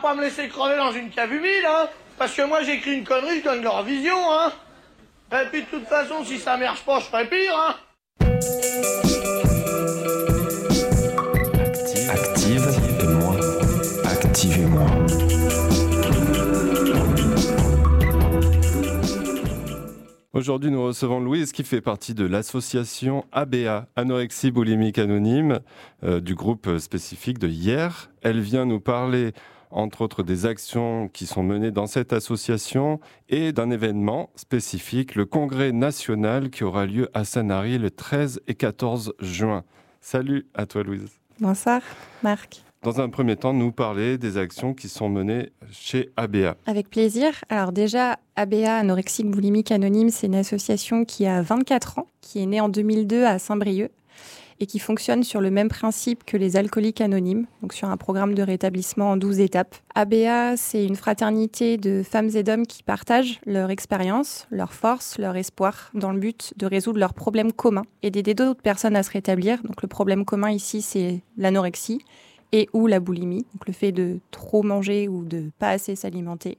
pas me laisser crever dans une cave humide, hein. Parce que moi, j'écris une connerie, je donne leur vision, hein. Et puis, de toute façon, si ça marche pas, je ferai pire, hein. Active-moi. Activez-moi. Aujourd'hui, nous recevons Louise qui fait partie de l'association ABA, Anorexie Boulimique Anonyme, du groupe spécifique de hier. Elle vient nous parler, entre autres, des actions qui sont menées dans cette association et d'un événement spécifique, le congrès national qui aura lieu à Sanary le 13 et 14 juin. Salut à toi Louise. Bonsoir Marc. Dans un premier temps, nous parler des actions qui sont menées chez ABA. Avec plaisir. Alors déjà, ABA, Anorexique Boulimique Anonyme, c'est une association qui a 24 ans, qui est née en 2002 à Saint-Brieuc et qui fonctionne sur le même principe que les alcooliques anonymes, donc sur un programme de rétablissement en 12 étapes. ABA, c'est une fraternité de femmes et d'hommes qui partagent leur expérience, leur force, leur espoir, dans le but de résoudre leurs problèmes communs et d'aider d'autres personnes à se rétablir. Donc le problème commun ici, c'est l'anorexie et ou la boulimie, donc le fait de trop manger ou de pas assez s'alimenter.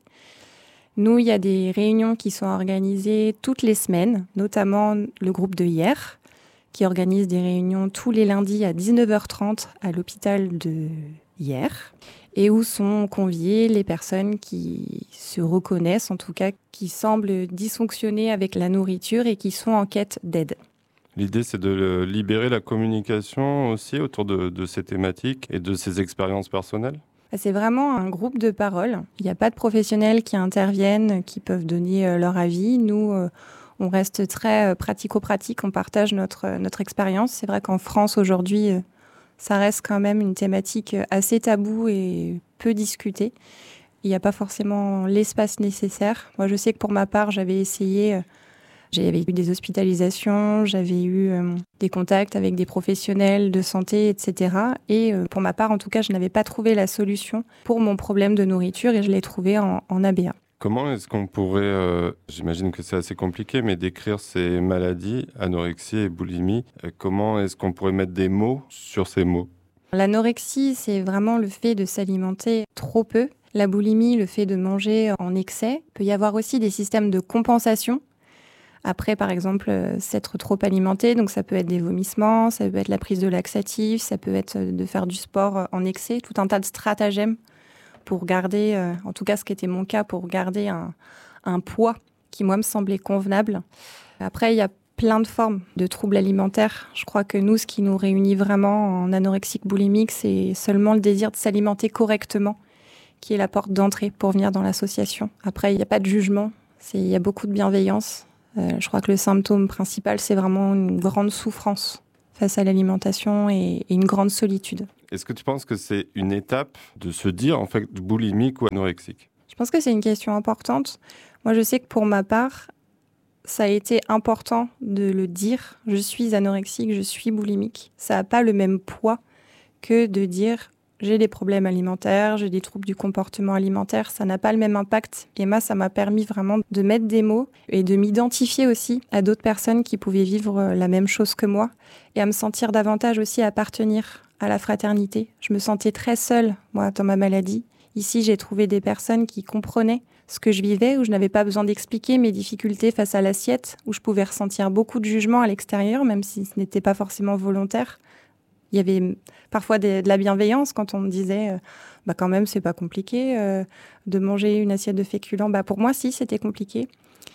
Nous, il y a des réunions qui sont organisées toutes les semaines, notamment le groupe de hier, qui organise des réunions tous les lundis à 19h30 à l'hôpital de hier, et où sont conviées les personnes qui se reconnaissent, en tout cas, qui semblent dysfonctionner avec la nourriture et qui sont en quête d'aide. L'idée, c'est de libérer la communication aussi autour de ces thématiques et de ces expériences personnelles. C'est vraiment un groupe de parole. Il n'y a pas de professionnels qui interviennent, qui peuvent donner leur avis. Nous, on reste très pratico-pratique, on partage notre expérience. C'est vrai qu'en France, aujourd'hui, ça reste quand même une thématique assez taboue et peu discutée. Il n'y a pas forcément l'espace nécessaire. Moi, je sais que pour ma part, j'avais essayé... J'avais eu des hospitalisations, j'avais eu des contacts avec des professionnels de santé, etc. Et pour ma part, en tout cas, je n'avais pas trouvé la solution pour mon problème de nourriture et je l'ai trouvé en ABA. Comment est-ce qu'on pourrait, j'imagine que c'est assez compliqué, mais décrire ces maladies, anorexie et boulimie, comment est-ce qu'on pourrait mettre des mots sur ces mots ? L'anorexie, c'est vraiment le fait de s'alimenter trop peu. La boulimie, le fait de manger en excès. Il peut y avoir aussi des systèmes de compensation. Après, par exemple, s'être trop alimenté, donc ça peut être des vomissements, ça peut être la prise de laxatifs, ça peut être de faire du sport en excès, tout un tas de stratagèmes pour garder, en tout cas ce qui était mon cas, pour garder un poids qui, moi, me semblait convenable. Après, il y a plein de formes de troubles alimentaires. Je crois que nous, ce qui nous réunit vraiment en anorexique boulimique, c'est seulement le désir de s'alimenter correctement, qui est la porte d'entrée pour venir dans l'association. Après, il n'y a pas de jugement, il y a beaucoup de bienveillance. Je crois que le symptôme principal, c'est vraiment une grande souffrance face à l'alimentation et une grande solitude. Est-ce que tu penses que c'est une étape de se dire, en fait, boulimique ou anorexique ? Je pense que c'est une question importante. Moi, je sais que pour ma part, ça a été important de le dire. Je suis anorexique, je suis boulimique. Ça n'a pas le même poids que de dire j'ai des problèmes alimentaires, j'ai des troubles du comportement alimentaire, ça n'a pas le même impact. Et moi, ça m'a permis vraiment de mettre des mots et de m'identifier aussi à d'autres personnes qui pouvaient vivre la même chose que moi et à me sentir davantage aussi appartenir à la fraternité. Je me sentais très seule, moi, dans ma maladie. Ici, j'ai trouvé des personnes qui comprenaient ce que je vivais, où je n'avais pas besoin d'expliquer mes difficultés face à l'assiette, où je pouvais ressentir beaucoup de jugement à l'extérieur, même si ce n'était pas forcément volontaire. Il y avait parfois de la bienveillance quand on me disait quand même c'est pas compliqué de manger une assiette de féculents. Pour moi si, c'était compliqué.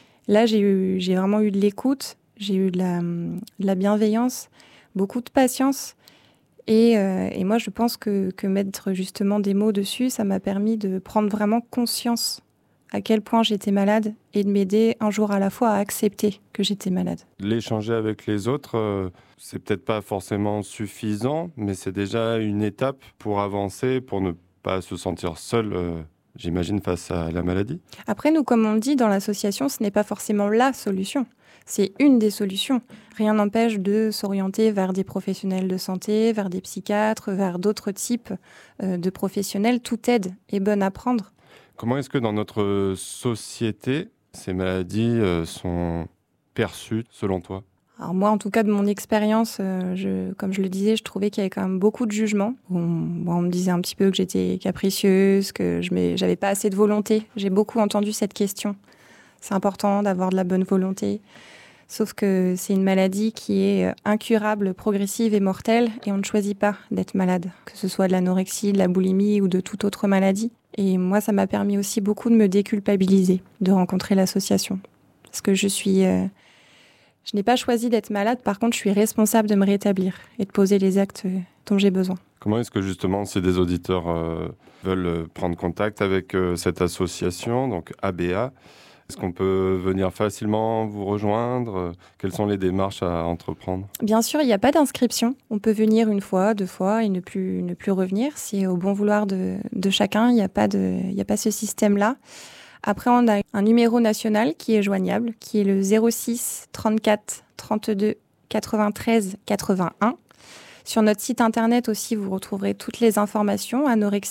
Là j'ai vraiment eu de l'écoute, j'ai eu de la bienveillance, beaucoup de patience et moi je pense que mettre justement des mots dessus, ça m'a permis de prendre vraiment conscience à quel point j'étais malade et de m'aider un jour à la fois à accepter que j'étais malade. L'échanger avec les autres, c'est peut-être pas forcément suffisant, mais c'est déjà une étape pour avancer, pour ne pas se sentir seul, j'imagine, face à la maladie. Après, nous, comme on le dit, dans l'association, ce n'est pas forcément la solution. C'est une des solutions. Rien n'empêche de s'orienter vers des professionnels de santé, vers des psychiatres, vers d'autres types de professionnels. Toute aide est bonne à prendre. Comment est-ce que dans notre société, ces maladies sont perçues selon toi ? Alors moi, en tout cas, de mon expérience, comme je le disais, je trouvais qu'il y avait quand même beaucoup de jugements. On me disait un petit peu que j'étais capricieuse, que j'avais pas assez de volonté. J'ai beaucoup entendu cette question. C'est important d'avoir de la bonne volonté. Sauf que c'est une maladie qui est incurable, progressive et mortelle, et on ne choisit pas d'être malade, que ce soit de l'anorexie, de la boulimie ou de toute autre maladie. Et moi, ça m'a permis aussi beaucoup de me déculpabiliser, de rencontrer l'association. Parce que je n'ai pas choisi d'être malade, par contre, je suis responsable de me rétablir et de poser les actes dont j'ai besoin. Comment est-ce que justement, si des auditeurs veulent prendre contact avec cette association, donc ABA, est-ce qu'on peut venir facilement vous rejoindre ? Quelles sont les démarches à entreprendre ? Bien sûr, il n'y a pas d'inscription. On peut venir 1 fois, 2 fois et ne plus revenir. C'est au bon vouloir de chacun. Il n'y a pas ce système-là. Après, on a un numéro national qui est joignable, qui est le 06 34 32 93 81. Sur notre site internet aussi, vous retrouverez toutes les informations,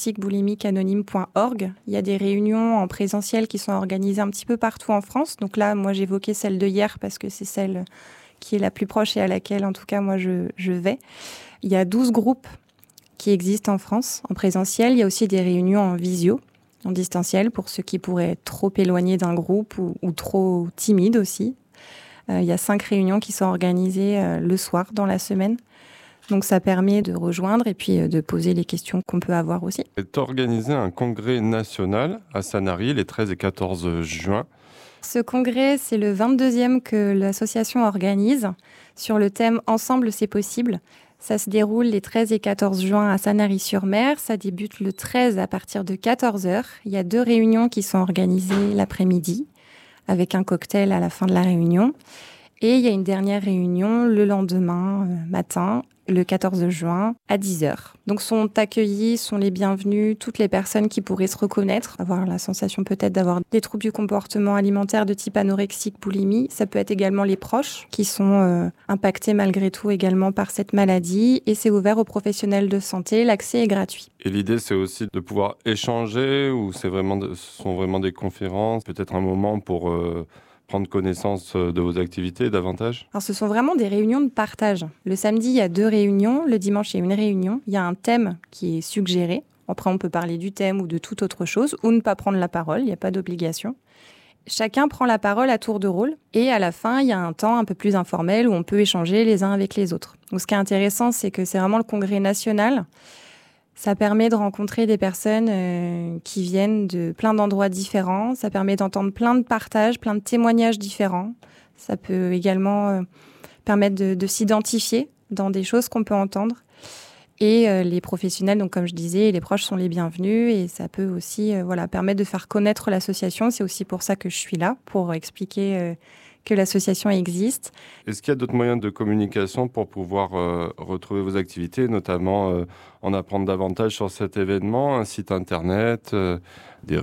anorexiquebulimicqueanonyme.org. Il y a des réunions en présentiel qui sont organisées un petit peu partout en France. Donc là, moi, j'évoquais celle de hier parce que c'est celle qui est la plus proche et à laquelle, en tout cas, moi, je vais. Il y a 12 groupes qui existent en France en présentiel. Il y a aussi des réunions en visio, en distanciel, pour ceux qui pourraient être trop éloignés d'un groupe ou trop timides aussi. Il y a 5 réunions qui sont organisées le soir dans la semaine. Donc ça permet de rejoindre et puis de poser les questions qu'on peut avoir aussi. Est organisé un congrès national à Sanary les 13 et 14 juin. Ce congrès, c'est le 22e que l'association organise sur le thème « Ensemble, c'est possible ». Ça se déroule les 13 et 14 juin à Sanary-sur-Mer. Ça débute le 13 à partir de 14h. Il y a 2 réunions qui sont organisées l'après-midi avec un cocktail à la fin de la réunion. Et il y a une dernière réunion le lendemain matin, le 14 juin, à 10h. Donc sont les bienvenus toutes les personnes qui pourraient se reconnaître, avoir la sensation peut-être d'avoir des troubles du comportement alimentaire de type anorexique, boulimie. Ça peut être également les proches qui sont impactés malgré tout également par cette maladie. Et c'est ouvert aux professionnels de santé, l'accès est gratuit. Et l'idée, c'est aussi de pouvoir échanger ou ce sont vraiment des conférences, peut-être un moment pour prendre connaissance de vos activités davantage ? Alors, ce sont vraiment des réunions de partage. Le samedi, il y a 2 réunions. Le dimanche, il y a une réunion. Il y a un thème qui est suggéré. Après, on peut parler du thème ou de toute autre chose ou ne pas prendre la parole. Il n'y a pas d'obligation. Chacun prend la parole à tour de rôle. Et à la fin, il y a un temps un peu plus informel où on peut échanger les uns avec les autres. Donc, ce qui est intéressant, c'est que c'est vraiment le congrès national. Ça permet de rencontrer des personnes qui viennent de plein d'endroits différents. Ça permet d'entendre plein de partages, plein de témoignages différents. Ça peut également permettre de s'identifier dans des choses qu'on peut entendre. Et les professionnels, donc comme je disais, les proches sont les bienvenus. Et ça peut aussi permettre de faire connaître l'association. C'est aussi pour ça que je suis là, pour expliquer que l'association existe. Est-ce qu'il y a d'autres moyens de communication pour pouvoir retrouver vos activités, notamment en apprendre davantage sur cet événement, un site internet, des